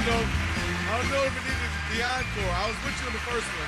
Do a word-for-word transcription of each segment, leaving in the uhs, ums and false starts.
don't know. I don't know if it needed the encore. I was with you in the first one.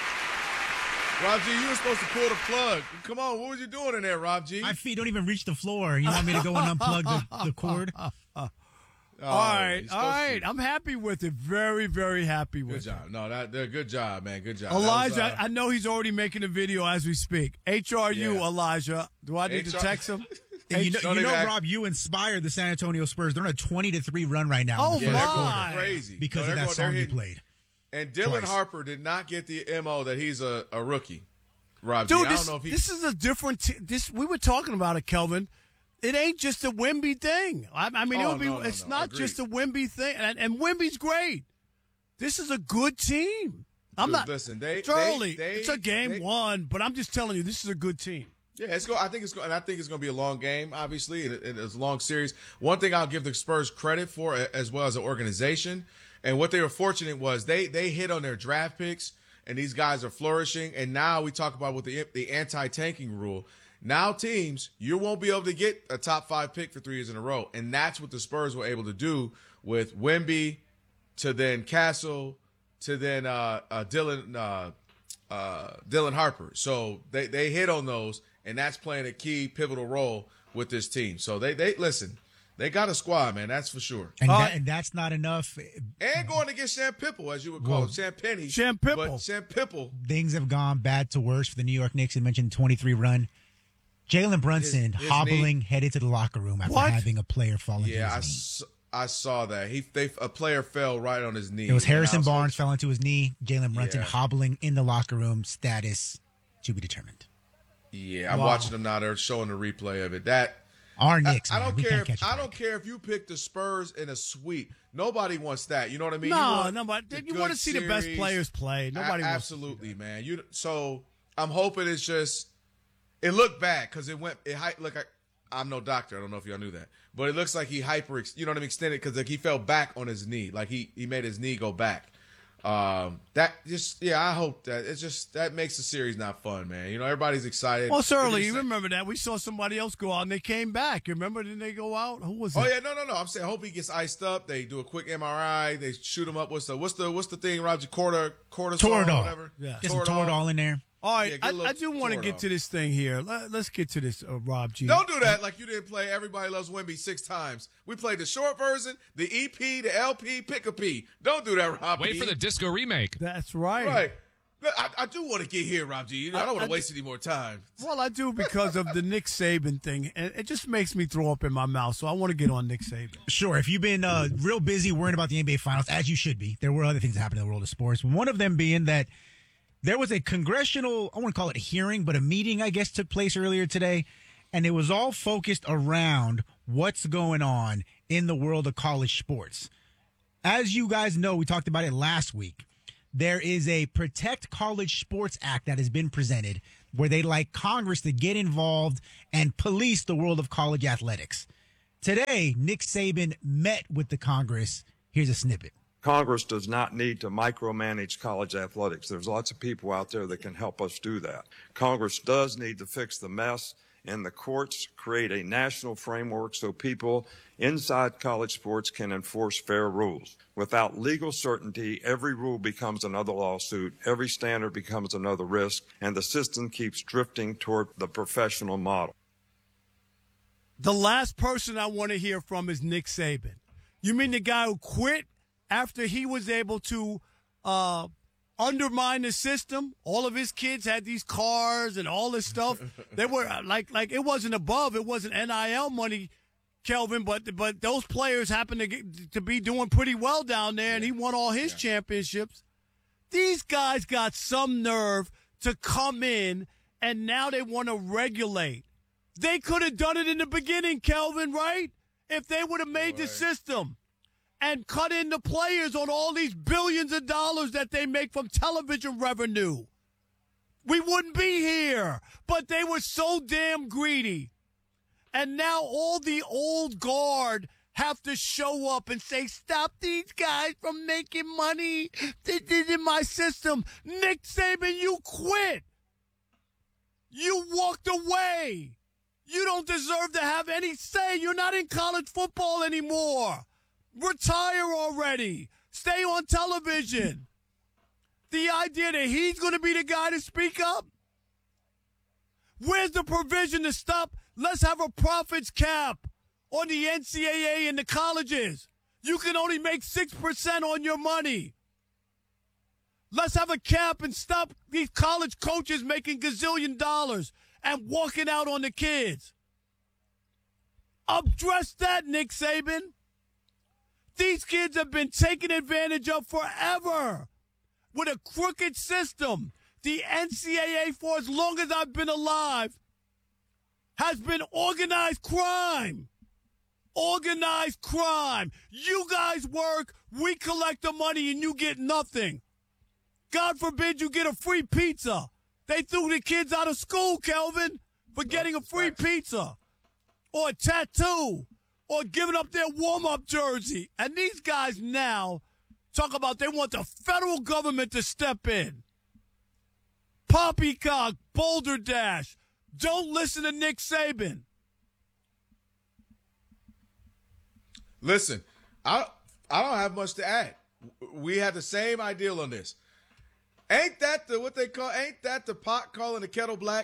Rob G, you were supposed to pull the plug. Come on, what was you doing in there, Rob G? My feet don't even reach the floor. You want me to go and unplug the, the cord? Oh, all right, he's all supposed right. to. I'm happy with it. Very, very happy with Good it. job. No, that, that good job, man. Good job. Elijah, That was, uh, I know he's already making a video as we speak. H R U, Yeah. Elijah. Do I need H to R text him? And you know, Don't you even know act- Rob, you inspired the San Antonio Spurs. They're on a twenty to three run right now. Oh, in the yeah, fourth they're going my. crazy because No, of they're that going- they're song you hitting- played. And Dylan Twice. Harper did not get the M O that he's a, a rookie. Rob Dude, G. I this, don't know if he. this is a different. T- this we were talking about it, Kelvin. It ain't just a Wemby thing. I, I mean, Oh, it'll be. no, no, it's no. not Agreed. just a Wemby thing, and, and Wemby's great. This is a good team. I'm Dude, not. listen, they- it's they- early. they- it's a game they- one, but I'm just telling you, this is a good team. Yeah, it's go. I think it's. Go, and I think it's going to be a long game. Obviously, it, it, it's a long series. One thing I'll give the Spurs credit for, as well as an organization, and what they were fortunate was they they hit on their draft picks, and these guys are flourishing. And now we talk about with the the anti-tanking rule. Now teams, you won't be able to get a top five pick for three years in a row, and that's what the Spurs were able to do with Wemby, to then Castle, to then uh, uh, Dylan uh, uh, Dylan Harper. So they they hit on those. And that's playing a key, pivotal role with this team. So they, they listen, they got a squad, man. That's for sure. And, Uh, that, and that's not enough. And going to get Sam Pipple, as you would call Whoa. him, Sam Penny. Sam Pipple. But Sam Pipple. Things have gone bad to worse for the New York Knicks. You mentioned twenty-three run. Jalen Brunson His- his hobbling knee. headed to the locker room after What? having a player fall into Yeah, I, his knee. s- I saw that. He they, a player fell right on his knee. It was Harrison And I Barnes fell into his knee. Jalen Brunson Yeah. hobbling in the locker room. Status to be determined. Yeah, I'm Wow. watching them now. They're showing the replay of it. That Our I, Knicks. I man, don't we care. can't If, catch a I break. don't care if you pick the Spurs in a sweep. Nobody wants that. You know what I mean? No, You want no, but the you good want to see the best series. players play. Nobody A- wants absolutely, man. You so I'm hoping it's just it looked bad because it went it hy- look. I, I'm no doctor. I don't know if y'all knew that, but it looks like he hyper. You know what I mean? Extended because like he fell back on his knee. Like he he made his knee go back. Um, that just yeah. I hope that it's just that makes the series not fun, man. You know everybody's excited. Well, it's early. It's You just- remember that? We saw somebody else go out and they came back. You remember? Didn't they go out? Who was it? Oh yeah, no, no, no. I'm saying, I hope he gets iced up. They do a quick M R I. They shoot him up. What's the what's the what's the thing, Roger? Corta, cortisol, or Toradol. whatever. Yeah. Get some Toradol in there. All right, Yeah, get a I, little I do want to sword get on. to this thing here. Let, let's get to this, uh, Rob G. Don't do that like you didn't play Everybody Loves Wemby six times. We played the short version, the E P, the L P, pick a P. Don't do that, Rob. Wait G. for the disco remake. That's right. right. Look, I, I do want to get here, Rob G. You know, I don't want I- to waste any more time. Well, I do because of the Nick Saban thing, and it just makes me throw up in my mouth. So I want to get on Nick Saban. Sure. If you've been uh, real busy worrying about the N B A Finals, as you should be, there were other things that happened in the world of sports. One of them being that there was a congressional, I want to call it a hearing, but a meeting, I guess, took place earlier today, and it was all focused around what's going on in the world of college sports. As you guys know, we talked about it last week. There is a Protect College Sports Act that has been presented where they'd like Congress to get involved and police the world of college athletics. Today, Nick Saban met with the Congress. Here's a snippet. Congress does not need to micromanage college athletics. There's lots of people out there that can help us do that. Congress does need to fix the mess, and the courts create a national framework so people inside college sports can enforce fair rules. Without legal certainty, every rule becomes another lawsuit, every standard becomes another risk, and the system keeps drifting toward the professional model. The last person I want to hear from is Nick Saban. You mean the guy who quit after he was able to uh, undermine the system? All of his kids had these cars and all this stuff. They were uh, like, like it wasn't above. It wasn't N I L money, Kelvin, but but those players happened to get, to be doing pretty well down there, and he won all his championships. These guys got some nerve to come in, and now they want to regulate. They could have done it in the beginning, Kelvin, right? If they would have made the system and cut in the players on all these billions of dollars that they make from television revenue, we wouldn't be here. But they were so damn greedy. And now all the old guard have to show up and say, stop these guys from making money. This is in my system. Nick Saban, you quit. You walked away. You don't deserve to have any say. You're not in college football anymore. Retire already. Stay on television. The idea that he's going to be the guy to speak up? Where's the provision to stop? Let's have a profits cap on the N C double A and the colleges. You can only make six percent on your money. Let's have a cap and stop these college coaches making gazillion dollars and walking out on the kids. Address that, Nick Saban. These kids have been taken advantage of forever with a crooked system. The N C double A, for as long as I've been alive, has been organized crime. Organized crime. You guys work, we collect the money, and you get nothing. God forbid you get a free pizza. They threw the kids out of school, Kelvin, for getting a free pizza or a tattoo or giving up their warm-up jersey. And these guys now talk about they want the federal government to step in. Poppycock, Boulder Dash. Don't listen to Nick Saban. Listen, I I don't have much to add. We had the same ideal on this. Ain't that the what they call? Ain't that the pot calling the kettle black?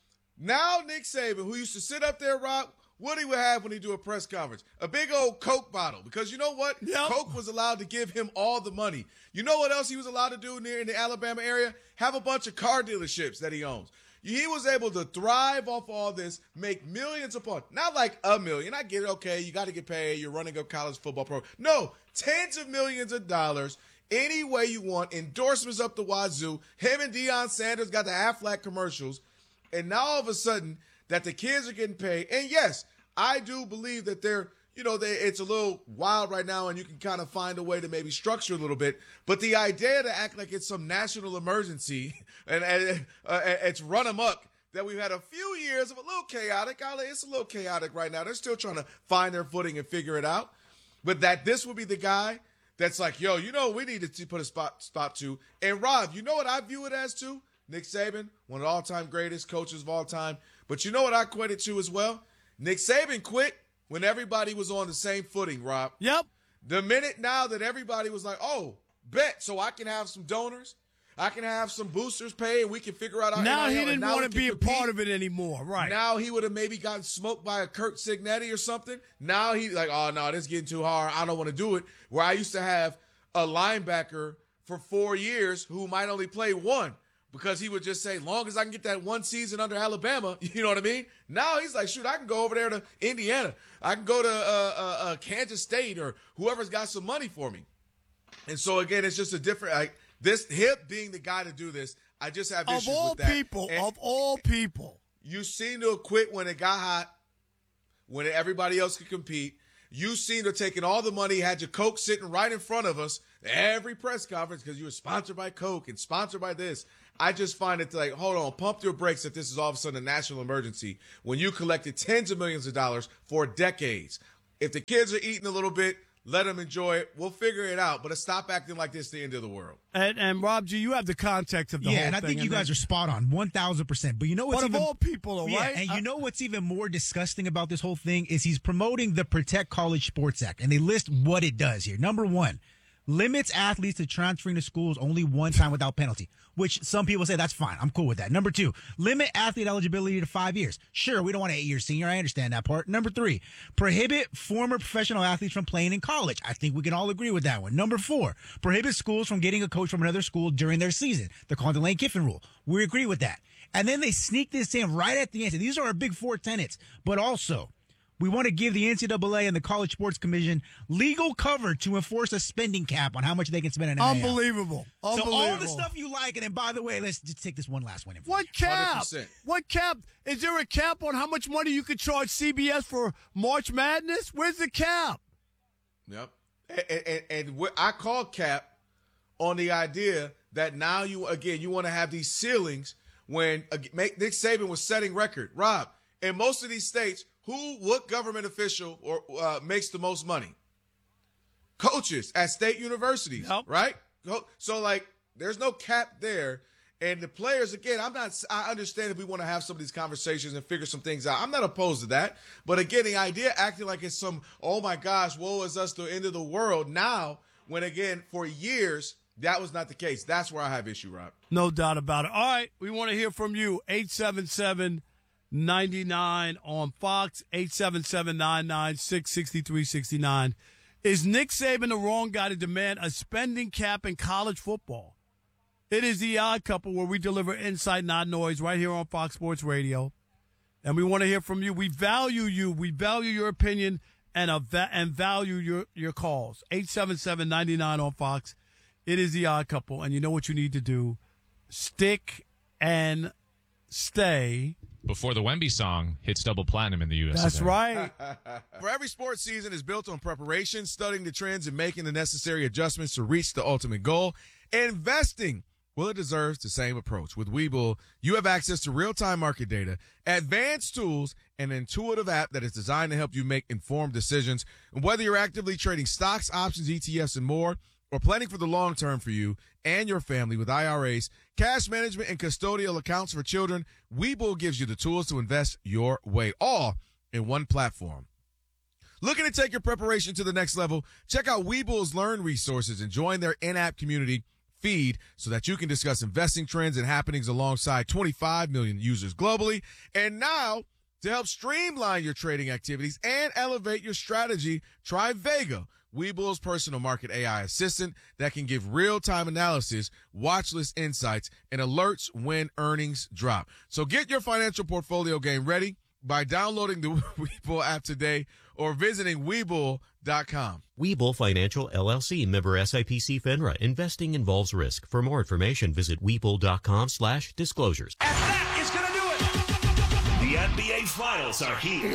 Now Nick Saban, who used to sit up there, Rob, what he would have when he do a press conference? A big old Coke bottle. Because you know what? Yep. Coke was allowed to give him all the money. You know what else he was allowed to do near in the Alabama area? Have a bunch of car dealerships that he owns. He was able to thrive off all this, make millions upon, not like a million. I get it. Okay, you got to get paid. You're running a college football program. No, tens of millions of dollars. Any way you want, endorsements up the wazoo. Him and Deion Sanders got the Aflac commercials. And now all of a sudden that the kids are getting paid. And yes, I do believe that they're, you know, they, it's a little wild right now and you can kind of find a way to maybe structure a little bit. But the idea to act like it's some national emergency and, and uh, it's run amok that we've had a few years of a little chaotic. It's a little chaotic right now. They're still trying to find their footing and figure it out. But that this would be the guy that's like, yo, you know, we need to put a spot spot to. And Rob, you know what I view it as too? Nick Saban, one of the all-time greatest coaches of all time. But you know what I quit it to as well? Nick Saban quit when everybody was on the same footing, Rob. Yep. The minute now that everybody was like, oh, bet, so I can have some donors, I can have some boosters paid, and we can figure out our Now N I L, he didn't now want to be compete. a part of it anymore, right? Now he would have maybe gotten smoked by a Kurt Signetti or something. Now he like, oh, no, this is getting too hard. I don't want to do it. Where I used to have a linebacker for four years who might only play one because he would just say, long as I can get that one season under Alabama, you know what I mean? Now he's like, shoot, I can go over there to Indiana. I can go to uh, uh, uh, Kansas State or whoever's got some money for me. And so, again, it's just a different like, – this Hip being the guy to do this, I just have issues Of all with that. people, And of all people. you seem to have quit when it got hot, when everybody else could compete. You seem to have taken all the money, had your Coke sitting right in front of us every press conference because you were sponsored by Coke and sponsored by this. I just find it like, hold on, pump your brakes if this is all of a sudden a national emergency when you collected tens of millions of dollars for decades. If the kids are eating a little bit, let them enjoy it. We'll figure it out. But stop acting like this the end of the world. And, and Rob G, you have the context of the yeah, whole and I thing. think you guys are spot on, one thousand percent. But you know what's But of even, all people, though, yeah, right? and Uh, you know what's even more disgusting about this whole thing is he's promoting the Protect College Sports Act, and they list what it does here. Number one, limits athletes to transferring to schools only one time without penalty, which some people say that's fine. I'm cool with that. Number two, limit athlete eligibility to five years. Sure, we don't want an eight-year senior. I understand that part. Number three, prohibit former professional athletes from playing in college. I think we can all agree with that one. Number four, prohibit schools from getting a coach from another school during their season. They're called the Lane Kiffin rule. We agree with that. And then they sneak this in right at the end. So these are our big four tenets. But also, we want to give the N C double A and the College Sports Commission legal cover to enforce a spending cap on how much they can spend on N I L. Unbelievable. Unbelievable. So all the stuff you like, and then by the way, let's just take this one last one. In What cap? one hundred percent. What cap? Is there a cap on how much money you could charge C B S for March Madness? Where's the cap? Yep. And, and, and what I call cap on the idea that now you, again, you want to have these ceilings when uh, Nick Saban was setting record. Rob, in most of these states, who, what government official or uh, makes the most money? Coaches at state universities, Yep. right? So, like, there's no cap there. And the players, again, I'm not, I understand if we want to have some of these conversations and figure some things out. I'm not opposed to that. But again, the idea acting like it's some, oh my gosh, woe is us, the end of the world now, when, again, for years, that was not the case. That's where I have issue, Rob. No doubt about it. All right, we want to hear from you. eight seven seven, nine nine on Fox, eight seven seven, nine nine six, six three six nine. Is Nick Saban the wrong guy to demand a spending cap in college football? It is the Odd Couple, where we deliver insight, not noise, right here on Fox Sports Radio. And we want to hear from you. We value you. We value your opinion and a va- and value your, your calls. eight seven seven, nine nine on Fox. It is the Odd Couple, and you know what you need to do. Stick and stay. Before the Wemby song hits double platinum in the U S. That's right. For every sports season is built on preparation, studying the trends, and making the necessary adjustments to reach the ultimate goal. Investing, well, it deserves the same approach. With Webull, you have access to real-time market data, advanced tools, and an intuitive app that is designed to help you make informed decisions. And whether you're actively trading stocks, options, E T Fs, and more, or planning for the long term for you and your family with I R As, cash management, and custodial accounts for children, Webull gives you the tools to invest your way, all in one platform. Looking to take your preparation to the next level? Check out Webull's Learn resources and join their in-app community feed so that you can discuss investing trends and happenings alongside twenty-five million users globally. And now, to help streamline your trading activities and elevate your strategy, try Vega, Webull's personal market A I assistant that can give real-time analysis, watch list insights, and alerts when earnings drop. So get your financial portfolio game ready by downloading the Webull app today or visiting Webull dot com. Webull Financial, L L C, member S I P C FINRA. Investing involves risk. For more information, visit Webull dot com slash disclosures. And that is going to do it. The N B A Finals are here.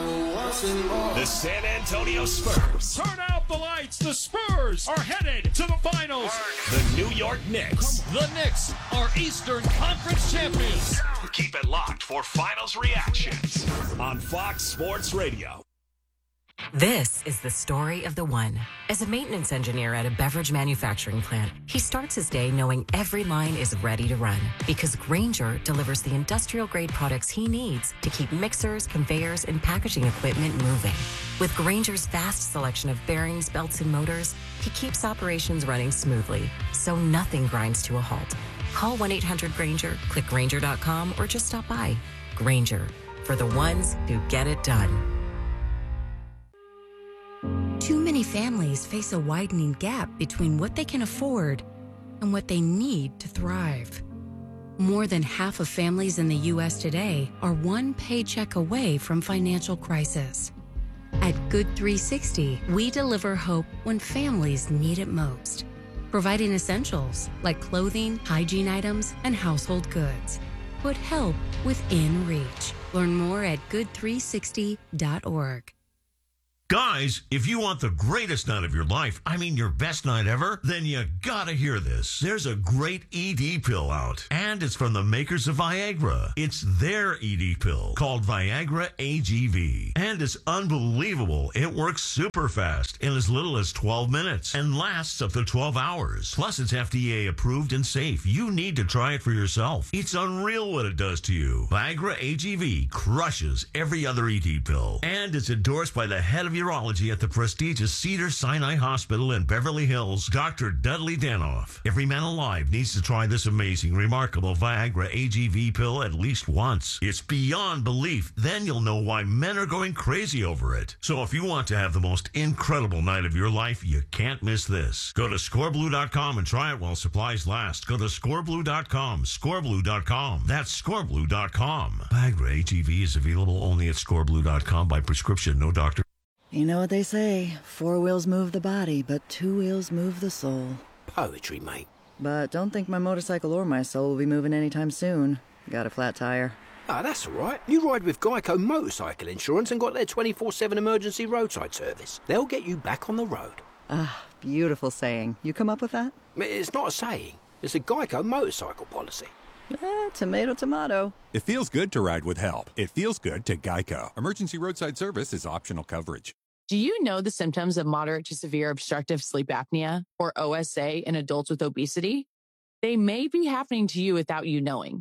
The San Antonio Spurs. Turn out the lights. The Spurs are headed to the finals. The New York Knicks. The Knicks are Eastern Conference champions. Keep it locked for finals reactions on Fox Sports Radio. This is the story of the one. As a maintenance engineer at a beverage manufacturing plant, he starts his day knowing every line is ready to run because Grainger delivers the industrial-grade products he needs to keep mixers, conveyors, and packaging equipment moving. With Grainger's vast selection of bearings, belts, and motors, he keeps operations running smoothly, so nothing grinds to a halt. Call one eight hundred Grainger, click Grainger dot com, or just stop by. Grainger, for the ones who get it done. Too many families face a widening gap between what they can afford and what they need to thrive. More than half of families in the U S today are one paycheck away from financial crisis. At Good three sixty, we deliver hope when families need it most, providing essentials like clothing, hygiene items, and household goods. Put help within reach. Learn more at good three sixty dot org. Guys, if you want the greatest night of your life, I mean your best night ever, then you gotta hear this. There's a great E D pill out, and it's from the makers of Viagra. It's their E D pill called Viagra A G V, and it's unbelievable. It works super fast in as little as twelve minutes and lasts up to twelve hours. Plus, it's F D A approved and safe. You need to try it for yourself. It's unreal what it does to you. Viagra A G V crushes every other E D pill, and it's endorsed by the head of your urology at the prestigious Cedars-Sinai Hospital in Beverly Hills, Doctor Dudley Danoff. Every man alive needs to try this amazing, remarkable Viagra A G V pill at least once. It's beyond belief. Then you'll know why men are going crazy over it. So if you want to have the most incredible night of your life, you can't miss this. Go to score blue dot com and try it while supplies last. Go to score blue dot com, score blue dot com. That's score blue dot com. Viagra A G V is available only at score blue dot com by prescription, no doctor. You know what they say, four wheels move the body, but two wheels move the soul. Poetry, mate. But don't think my motorcycle or my soul will be moving anytime soon. Got a flat tire. Ah, oh, that's all right. You ride with Geico Motorcycle Insurance and got their twenty-four seven emergency roadside service. They'll get you back on the road. Ah, beautiful saying. You come up with that? It's not a saying. It's a Geico motorcycle policy. Eh, tomato, tomato. It feels good to ride with help. It feels good to Geico. Emergency roadside service is optional coverage. Do you know the symptoms of moderate to severe obstructive sleep apnea, or O S A, in adults with obesity? They may be happening to you without you knowing.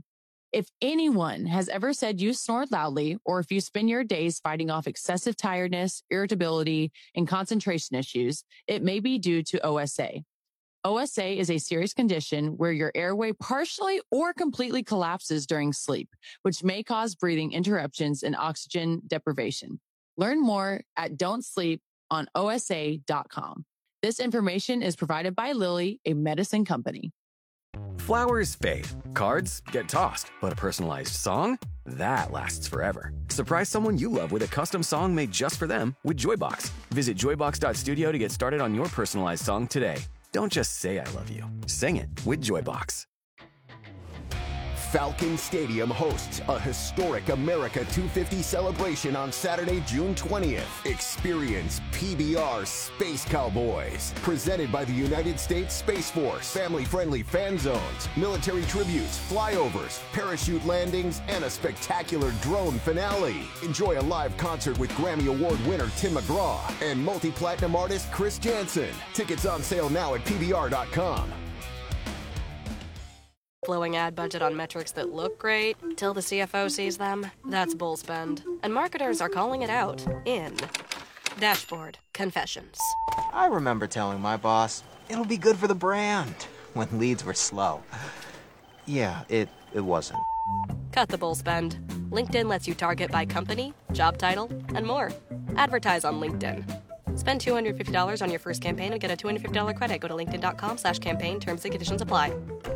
If anyone has ever said you snore loudly, or if you spend your days fighting off excessive tiredness, irritability, and concentration issues, it may be due to O S A. O S A is a serious condition where your airway partially or completely collapses during sleep, which may cause breathing interruptions and oxygen deprivation. Learn more at don't sleep on O S A dot com. This information is provided by Lilly, a medicine company. Flowers fade, cards get tossed, but a personalized song? That lasts forever. Surprise someone you love with a custom song made just for them with Joybox. Visit joybox dot studio to get started on your personalized song today. Don't just say I love you. Sing it with Joybox. Falcon Stadium hosts a historic America two fifty celebration on Saturday, June twentieth. Experience P B R Space Cowboys, presented by the United States Space Force. Family-friendly fan zones, military tributes, flyovers, parachute landings, and a spectacular drone finale. Enjoy a live concert with Grammy Award winner Tim McGraw and multi-platinum artist Chris Jansen. Tickets on sale now at P B R dot com. Blowing ad budget on metrics that look great till the C F O sees them, that's bull spend. And marketers are calling it out in Dashboard Confessions. I remember telling my boss, it'll be good for the brand, when leads were slow. Yeah, it, it wasn't. Cut the bull spend. LinkedIn lets you target by company, job title, and more. Advertise on LinkedIn. Spend two hundred fifty dollars on your first campaign and get a two hundred fifty dollars credit. Go to linkedin dot com slash campaign. Terms and conditions apply.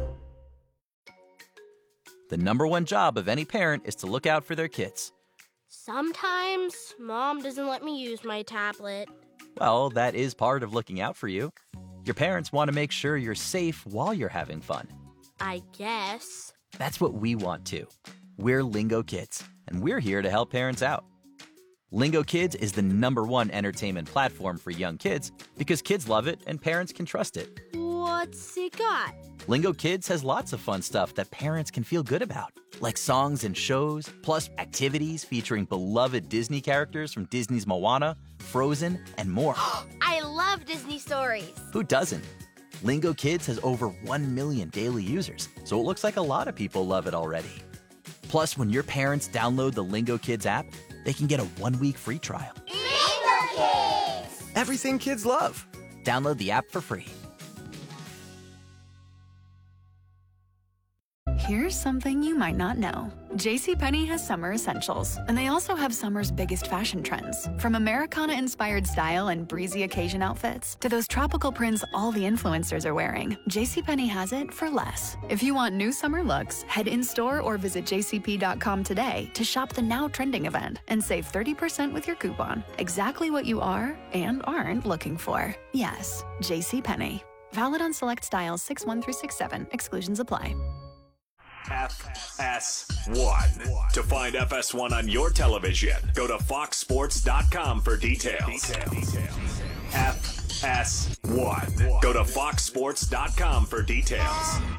The number one job of any parent is to look out for their kids. Sometimes Mom doesn't let me use my tablet. Well, that is part of looking out for you. Your parents want to make sure you're safe while you're having fun. I guess. That's what we want too. We're Lingo Kids, and we're here to help parents out. Lingo Kids is the number one entertainment platform for young kids because kids love it and parents can trust it. What's it got? Lingo Kids has lots of fun stuff that parents can feel good about, like songs and shows, plus activities featuring beloved Disney characters from Disney's Moana, Frozen, and more. I love Disney stories. Who doesn't? Lingo Kids has over one million daily users, so it looks like a lot of people love it already. Plus, when your parents download the Lingo Kids app, they can get a one-week free trial. Lingo Kids! Everything kids love. Download the app for free. Here's something you might not know. JCPenney has summer essentials, and they also have summer's biggest fashion trends. From Americana-inspired style and breezy occasion outfits to those tropical prints all the influencers are wearing, JCPenney has it for less. If you want new summer looks, head in-store or visit j c p dot com today to shop the now trending event and save thirty percent with your coupon. Exactly what you are and aren't looking for. Yes, JCPenney. Valid on select styles six one through six seven. Exclusions apply. F S one. To find F S one on your television, go to fox sports dot com for details. F S one. Go to fox sports dot com for details.